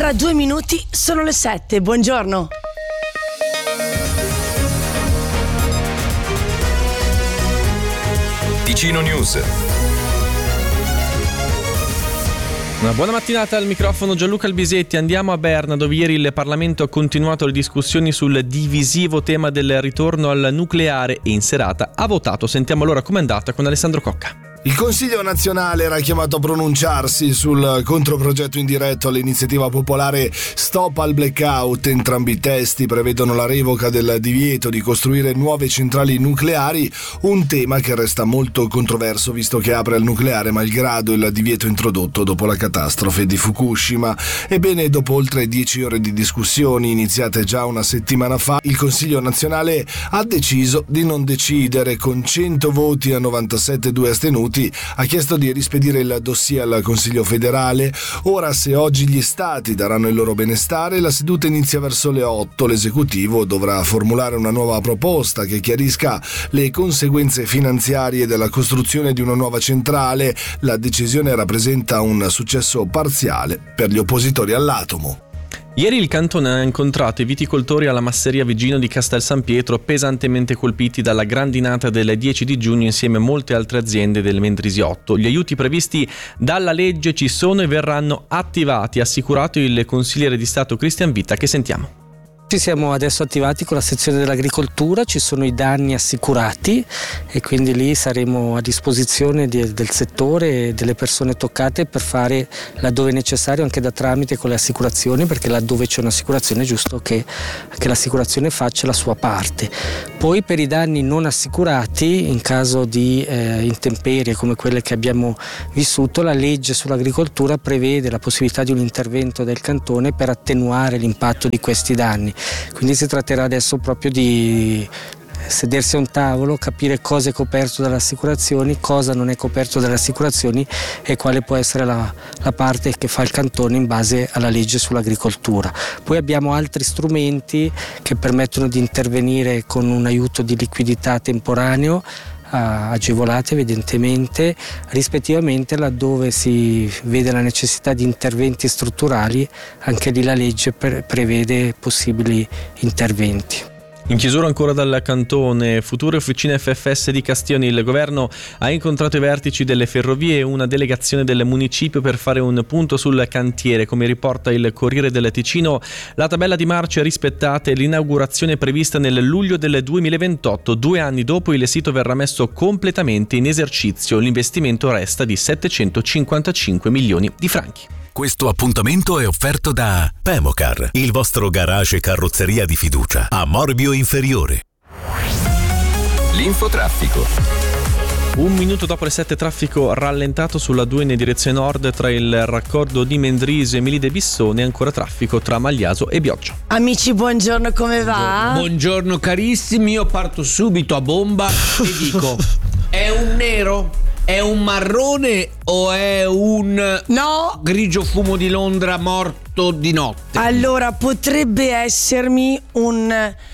Tra 2 minuti sono le 7. Buongiorno. Ticino News. Una buona mattinata, al microfono Gianluca Albisetti. Andiamo a Berna, dove ieri il Parlamento ha continuato le discussioni sul divisivo tema del ritorno al nucleare e in serata ha votato. Sentiamo allora com'è andata con Alessandro Cocca. Il Consiglio nazionale era chiamato a pronunciarsi sul controprogetto indiretto all'iniziativa popolare Stop al Blackout. Entrambi i testi prevedono la revoca del divieto di costruire nuove centrali nucleari, un tema che resta molto controverso visto che apre al nucleare malgrado il divieto introdotto dopo la catastrofe di Fukushima. Ebbene, dopo oltre 10 ore di discussioni iniziate già una settimana fa, il Consiglio nazionale ha deciso di non decidere. Con 100 voti a 97 e 2 astenuti ha chiesto di rispedire il dossier al Consiglio federale. Ora, se oggi gli stati daranno il loro benestare, la seduta inizia verso le 8. L'esecutivo dovrà formulare una nuova proposta che chiarisca le conseguenze finanziarie della costruzione di una nuova centrale. La decisione rappresenta un successo parziale per gli oppositori all'atomo. Ieri il Cantone ha incontrato i viticoltori alla masseria Vigino di Castel San Pietro, pesantemente colpiti dalla grandinata del 10 di giugno insieme a molte altre aziende del Mendrisiotto. Gli aiuti previsti dalla legge ci sono e verranno attivati, ha assicurato il consigliere di Stato Cristian Vita, che sentiamo. Ci siamo adesso attivati con la sezione dell'agricoltura, ci sono i danni assicurati e quindi lì saremo a disposizione del settore e delle persone toccate per fare laddove necessario anche da tramite con le assicurazioni, perché laddove c'è un'assicurazione è giusto che l'assicurazione faccia la sua parte. Poi per i danni non assicurati, in caso di intemperie come quelle che abbiamo vissuto, la legge sull'agricoltura prevede la possibilità di un intervento del Cantone per attenuare l'impatto di questi danni. Quindi si tratterà adesso proprio di sedersi a un tavolo, capire cosa è coperto dalle assicurazioni, cosa non è coperto dalle assicurazioni e quale può essere la parte che fa il Cantone in base alla legge sull'agricoltura. Poi abbiamo altri strumenti che permettono di intervenire con un aiuto di liquidità temporaneo, agevolate evidentemente, rispettivamente laddove si vede la necessità di interventi strutturali, anche lì la legge prevede possibili interventi. In chiusura ancora dal Cantone, future officine FFS di Castioni, il governo ha incontrato i vertici delle ferrovie e una delegazione del municipio per fare un punto sul cantiere. Come riporta il Corriere del Ticino, la tabella di marcia è rispettata e l'inaugurazione è prevista nel luglio del 2028. 2 anni dopo il sito verrà messo completamente in esercizio. L'investimento resta di 755 milioni di franchi. Questo appuntamento è offerto da Pemocar, il vostro garage carrozzeria di fiducia, a Morbio Inferiore. L'infotraffico. 1 minuto dopo le 7, traffico rallentato sulla 2 in direzione nord tra il raccordo di Mendrisio e Melide Bissone, ancora traffico tra Magliaso e Bioggio. Amici, buongiorno, come va? Buongiorno carissimi, io parto subito a bomba e dico: è un nero? È un marrone o è un grigio fumo di Londra morto di notte? Allora, potrebbe essermi un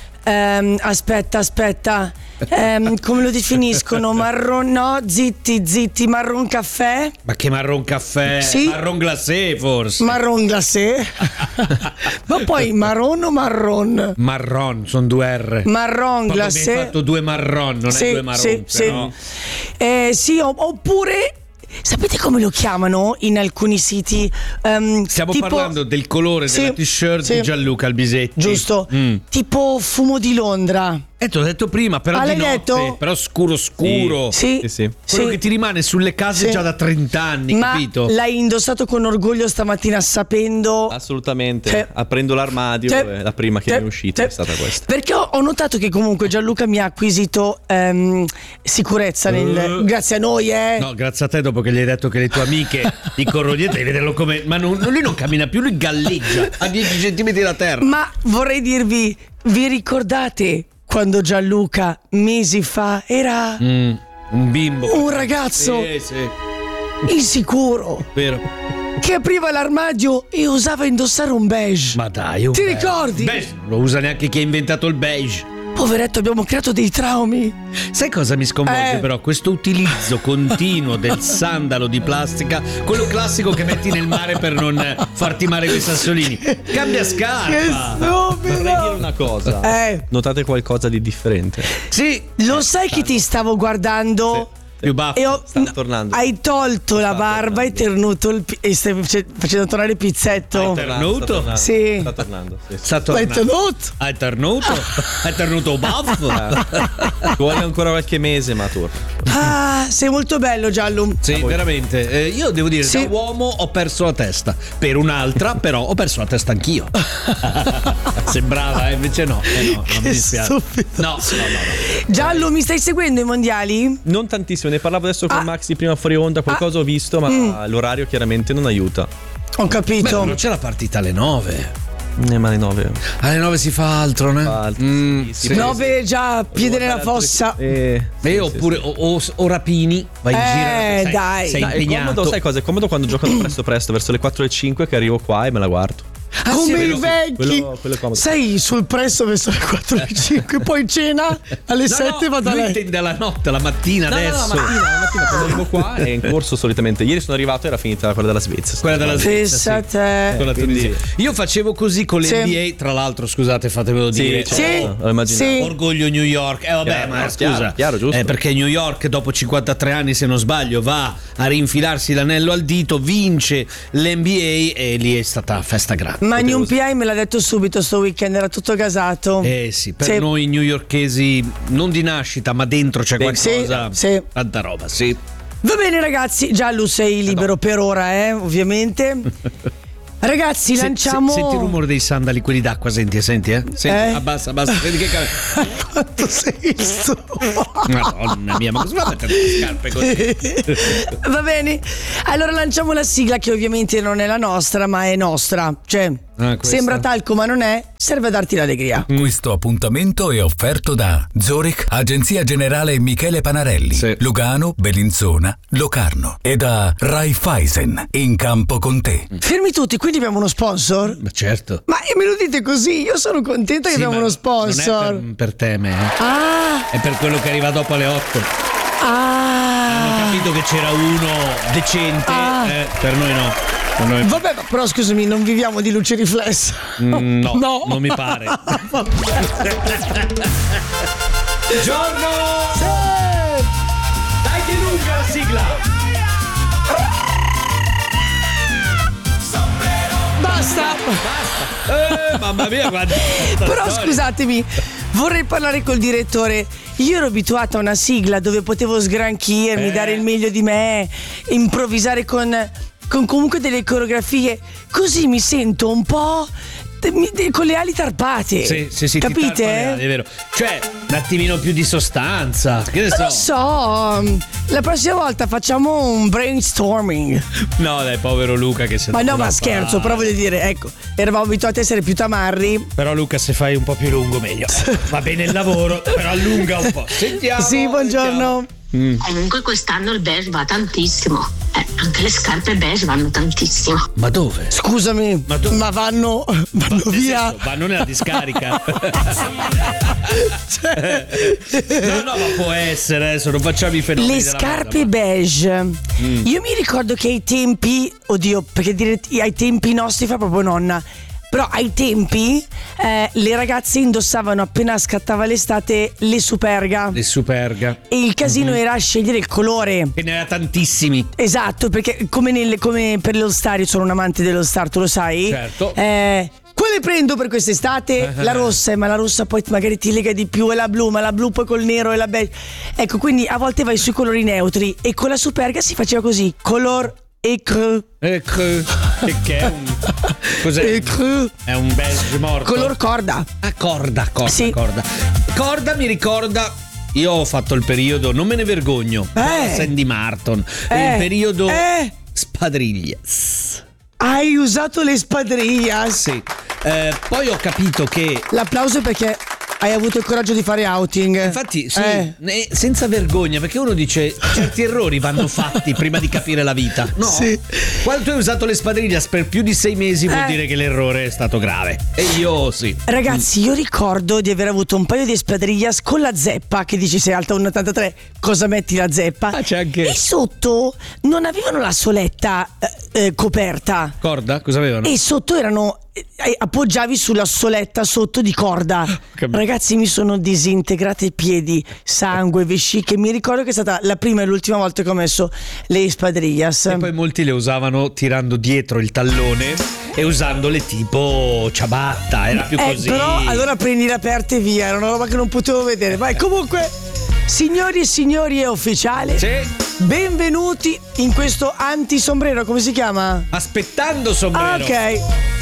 aspetta. Come lo definiscono? Marron, no, zitti, marron caffè. Ma che marron caffè? Sì. Marron glacé forse. Marron glacé. Ma poi marron o marron? Marron, sono 2 R. Marron glacé. Abbiamo fatto 2 marron, non sì, è 2 marron. Sì, no? Sì, oppure sapete come lo chiamano in alcuni siti? Stiamo tipo, parlando del colore della t-shirt di Gianluca Albisetti. Giusto. Tipo fumo di Londra. Te l'ho detto prima, però di notte, detto? però scuro. Sì. Quello che ti rimane sulle case già da 30 anni, ma capito? L'hai indossato con orgoglio stamattina sapendo? Assolutamente. Aprendo l'armadio, la prima che mi è uscita è stata questa. Perché ho notato che comunque Gianluca mi ha acquisito sicurezza grazie a noi, No, grazie a te, dopo che gli hai detto che le tue amiche gli corrono dietro, devi vederlo come... Ma lui non cammina più, lui galleggia a 10 centimetri da terra. Ma vorrei dirvi, vi ricordate quando Gianluca mesi fa era un bimbo, un ragazzo insicuro, vero, che apriva l'armadio e osava indossare un beige? Ma dai, ti ricordi? Beige, non lo usa neanche chi ha inventato il beige. Poveretto, abbiamo creato dei traumi. Sai cosa mi sconvolge però? Questo utilizzo continuo del sandalo di plastica, quello classico che metti nel mare per non farti male coi sassolini. Cambia Che scarpa. Vorrei dire stupido. una cosa. Notate qualcosa di differente? Sì, Lo sai che ti stavo guardando? più baffo. E Sta tornando. hai tolto la barba e tenuto e stai facendo tornare il pizzetto. Tornato? Sì. Sta tornando. Sì. Sta L'hai tornando. tenuto? Hai tornato? Hai tornato baffo? Ci vuole ancora qualche mese, ma torna. Ah, sei molto bello, Giallo. Sì, veramente. Io devo dire, Sì. da uomo ho perso la testa. Per un'altra, però, ho perso la testa anch'io. Sembrava, invece no. No, non mi dispiace. stupido. No. Giallo, mi stai seguendo ai mondiali? Non tantissimo, ne parlavo adesso con Maxi prima fuori onda, qualcosa ho visto, ma l'orario chiaramente non aiuta. Ho Beh, capito. però c'è la partita alle 9. Ma alle 9. Alle 9 si fa altro, no? Sì. 9 già, piede nella fossa. Oppure o rapini, vai in giro. dai. Sei È impegnato. comodo, sai cosa? È comodo quando giocano presto, verso le 4 e 5 che arrivo qua e me la guardo. Come sì, i vecchi. quello è comodo. Sei sul presto verso le 4 e 5, poi cena alle 7 vado a lui letto. intende la notte, la mattina adesso. La mattina quando arrivo qua è in corso solitamente. Ieri sono arrivato e era finita quella della Svezia. Quella della Pensa a te. Con la Tunisia. Io facevo così con Sì. l'NBA, tra l'altro, scusate, fatemelo dire. Sì. Lo immaginavo. Sì. Orgoglio New York. Vabbè, Chiaro, ma no, scusa. chiaro, giusto. Perché New York dopo 53 anni, se non sbaglio, va a rinfilarsi l'anello al dito, vince l'NBA e lì è stata festa grande. Magnum PI me l'ha detto subito sto weekend, era tutto gasato. Sì, per noi newyorkesi non di nascita, ma dentro c'è qualcosa. sì. Tanta roba, sì. Va bene ragazzi, Giallo sei libero per ora, ovviamente. Ragazzi, lanciamo. Senti il rumore dei sandali, quelli d'acqua, senti. Senti, abbassa, senti che Quanto sei stupido. Madonna mia, ma cosa va a mettere le scarpe così? Va bene, allora lanciamo la sigla che ovviamente non è la nostra ma è nostra, cioè questa. sembra talco ma non è, serve a darti l'allegria. Questo appuntamento è offerto da Zurich, Agenzia Generale Michele Panarelli, Sì. Lugano, Bellinzona, Locarno e da Raiffeisen, in campo con te. Fermi tutti, quindi abbiamo uno sponsor? Ma certo. Ma me lo dite così, io sono contenta che Sì, abbiamo ma uno sponsor. Non è per te, me. Ah, È per quello che arriva dopo alle 8. Hanno capito che c'era uno decente, per noi no. Per noi vabbè, ma però scusami, non viviamo di luce riflessa. no, No. non mi pare. Buongiorno! Dai che lunga la sigla! Basta. Mamma mia, guarda. Però scusatemi, vorrei parlare col direttore. Io ero abituata a una sigla dove potevo sgranchirmi, dare il meglio di me, improvvisare con comunque delle coreografie. Così mi sento un po' con le ali tarpate. Sì, capite? ti tarpa le ali, è vero. Cioè, un attimino più di sostanza. Che ne Non so? so, la prossima volta facciamo un brainstorming. No, dai, povero Luca che se Ma non no, ce ma la scherzo, fa. però voglio dire, ecco, eravamo abituati a essere più tamarri. Però Luca, se fai un po' più lungo meglio. Va bene il lavoro, però allunga un po'. Sentiamo. Sì, buongiorno. Comunque quest'anno il beige va tantissimo. Anche le scarpe beige vanno tantissimo. Ma dove? Scusami, ma vanno via. Vanno nella discarica. No, ma può essere, adesso non facciamo i fenomeni. Le della scarpe moda, beige. Io mi ricordo che ai tempi, oddio, perché dire ai tempi nostri fa proprio nonna. Però ai tempi le ragazze indossavano appena scattava l'estate le Superga. Le Superga. E il casino era scegliere il colore. Che ne era tantissimi. Esatto, perché come per l'All Star, io sono un amante dello Star, tu lo sai? Certo. Quale prendo per quest'estate? La rossa, ma la rossa poi magari ti lega di più, e la blu, ma la blu poi col nero e la beige. Ecco, quindi a volte vai sui colori neutri e con la Superga si faceva così, color écru. Che è un. Cos'è? Écru. È un beige morto. Color corda. Ah, corda. Sì. Corda mi ricorda. Io ho fatto il periodo, non me ne vergogno. Sandy Martin. Il periodo spadriglias. Hai usato le spadriglias. Sì. Poi ho capito che. L'applauso perché hai avuto il coraggio di fare outing. Infatti, sì, senza vergogna, perché uno dice certi errori vanno fatti prima di capire la vita. No, Sì. quando tu hai usato le spadriglias per più di 6 mesi vuol dire che l'errore è stato grave. E io sì. Ragazzi, io ricordo di aver avuto un paio di espadrillas con la zeppa, che dici sei alta 1,83, cosa metti la zeppa? C'è anche. E sotto non avevano la soletta coperta. Corda? Cosa avevano? E sotto erano appoggiavi sulla soletta sotto di corda. Ragazzi, mi sono disintegrati i piedi, sangue, vesciche. Mi ricordo che è stata la prima e l'ultima volta che ho messo le espadrillas. E poi molti le usavano tirando dietro il tallone e usandole tipo ciabatta, era più così. Però allora prendi aperte e via, era una roba che non potevo vedere. Vai, comunque, signori e signori, è ufficiale. Sì. Benvenuti in questo antisombrero, come si chiama? Aspettando sombrero. Ok.